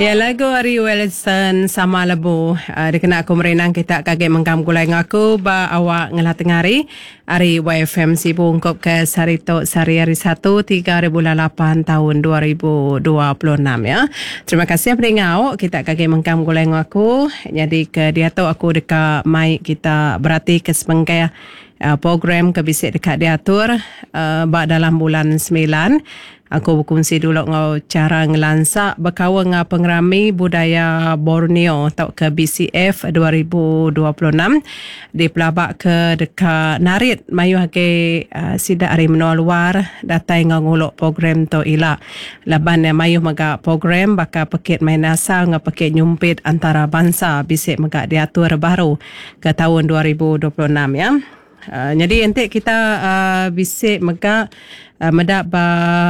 Ya, lagu Ari Wilson sama lebu dikena aku merenang kita kaget mengkam gulai ngaku ba awak ngelah tengari Ari YFM sibu ungkop ke Sarito Sari Hari 1 3 bulan 8 tahun 2026 ya. Terima kasih pendengar kita kaget mengkam gulai ngaku. Jadi ke dia tu aku dekat mic kita berarti ke sepengkai program kebisik dekat diatur dalam bulan 9. Aku berkongsi dulu ngau cara ngelansak berkawan dengan pengerami budaya Borneo atau ke BCF 2026 di pelabak ke dekat Narit mayu hake sidak hari menua luar datai ngau nguluk program tu ila laban mayu maga program baka pekit main asal ngau pekit nyumpit antara bangsa bisik maga diatur baru ke tahun 2026 ya. Jadi nanti kita bisik mega medak ba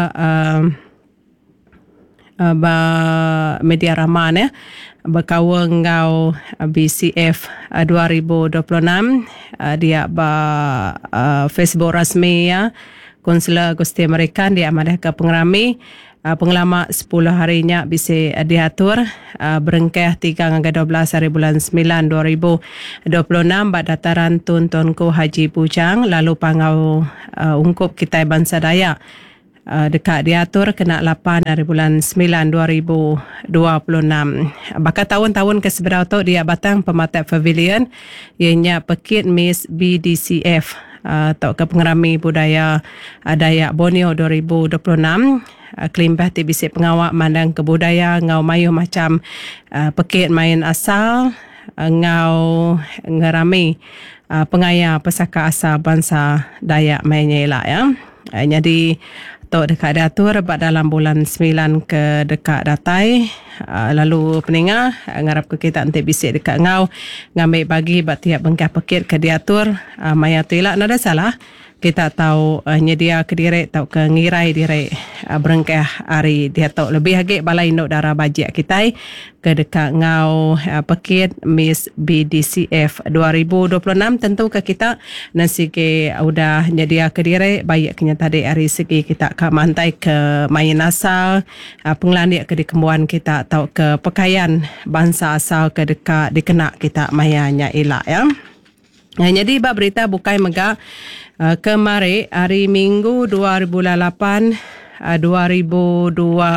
media raman ya berkawang ngau BCF 2026 dia ba Facebook rasmi ya Konsulat Gusti Amerikan dia amadah ke pengerami pengelama 10 harinya bisa diatur berengkeh 3 hingga 12 hari bulan 9 2026 bak dataran Tun Tunku Haji Bujang lalu pangau ungkup kita bangsa Dayak dekat diatur kena 8 hari bulan 9 2026 bakal tahun-tahun ke seberau tu dia batang pematai pavilion ianya Pekit Miss BDCF atau ke pengerami budaya Dayak Borneo 2026 kelimpah ti bisik pengawak mandang kebudaya ngau mayu macam pekit main asal ngau ngerami pengaya pesaka asal bangsa Dayak mainnya elak ya. Jadi tok dekat diatur dalam bulan 9 ke dekat datai lalu pendengar ngarap ke kita nanti bisik dekat ngau ngambil bagi bak tiap bengkah pekit ke diatur maya tu elak nada salah kita tahu nyedia ke direk tahu ke ngirai direk berengkah hari dia tahu lebih lagi balai induk darah bajak kita ke dekat ngau pekit Miss BDCF 2026 tentu ke kita nasi ke udah nyedia ke direk baik kenya tadi hari segi kita ke mantai ke main asal penglandik ke dikembuan kita tahu ke pakaian bangsa asal ke dekat dikenak kita mayanya elak ya. Jadi bab berita bukai megak kemarin hari Minggu 2008 2026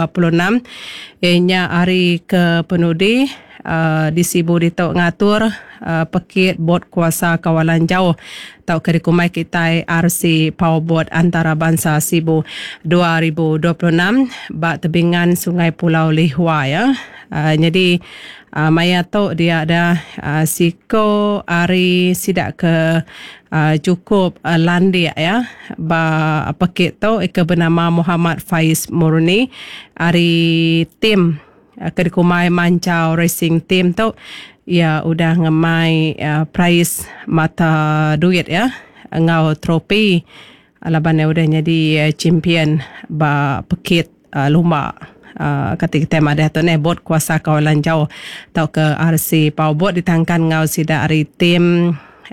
ianya hari ke penudi di Sibu ditok ngatur pekit bot kuasa kawalan jauh tau kedikumai kita RC Power Boat antara bangsa Sibu 2026 bak tebingan Sungai Pulau Lihua ya. Jadi maya tu dia ada siko hari sidak ke cukup landia ya ba pekit tu ke bernama Muhammad Faiz Murni hari tim kedikumai Mancau Racing Team tu ya udah ngemai prize mata duit ya ngau trofi laban udah jadi champion ba pekit lumba ketika tema dia tu ne bot kuasa kawalan jauh tau ke RC Power Boat ditangkan ngau sida hari tim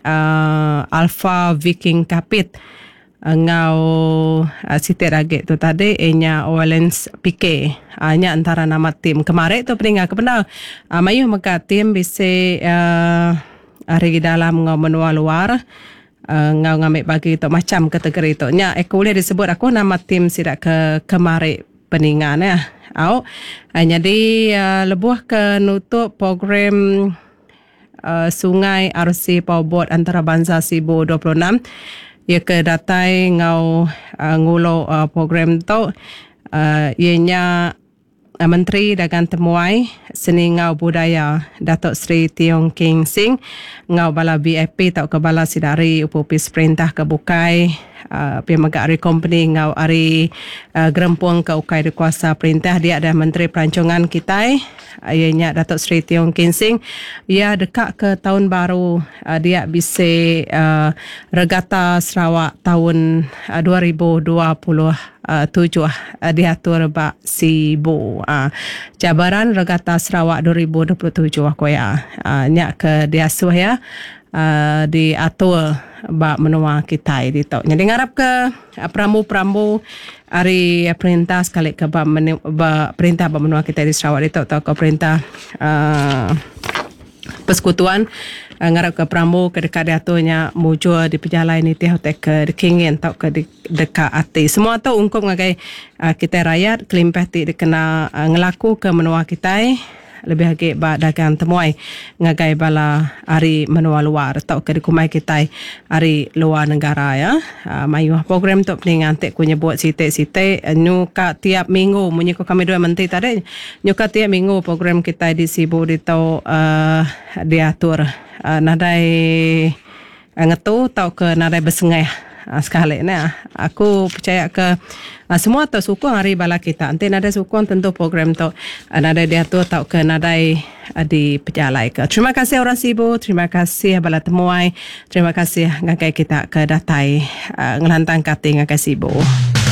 Alpha Viking Kapit ngau sitir agak tu tadi enya Walens PK nya antara nama tim kemarin tu peningat kebenar mayu maka tim bisa hari dalam ngau menua luar ngau ngambil bagi tu macam kategori tu nya aku boleh disebut aku nama tim sidak ke kemarin peningan ya. Jadi lebuh ke nutup program Sungai RC Power Boat antara bangsa Sibu 26 ia ke datai ngau ngulo program tu ianya Menteri Dagang Temuai Seni Ngau Budaya Datuk Seri Tiong King Sing ngau bala BIP tau ke bala sidari upupis perintah ke bukai pihak ari company ngau ari gerempuang ke ukai di kuasa perintah dia ada Menteri Pelancongan kita ianya Datuk Seri Tiong King Sing ia dekat ke tahun baru dia bisa regata Sarawak tahun 2027 diatur bak Sibu cabaran regata Sarawak 2027 aku ya nyak ke diasuh ya diatur ba menua kita di tau. Jadi ngarap ke pramu-pramu hari perintah sekali ke ba perintah ba menua kita di Sarawak di tau ke perintah persekutuan ngarap ke pramu ke dekat diaturnya mujur di pejalan ni tiap ke dikingin tau ke dekat ati. Semua tu ungkup ngagai kita rakyat kelimpah ti dikena ngelaku ke menua kita lebih lagi ba dagang temuai ngagai bala hari menua luar atau ke dikumai kita hari luar negara ya. Mayu program tu peningantik kunya buat site-site nyuka tiap minggu menyuka kami dua menteri tadi nyuka tiap minggu program kita di Sibu di tau diatur nadai ngetu tau ke nadai bersengai sekali ni aku percaya ke semua tu sukung hari bala kita nanti nada sukung tentu program tu nada diatur tau ke nadai di pejalai ke. Terima kasih orang Sibu, terima kasih bala temuai, terima kasih ngakai kita ke datai ngelantang kati ngakai Sibu.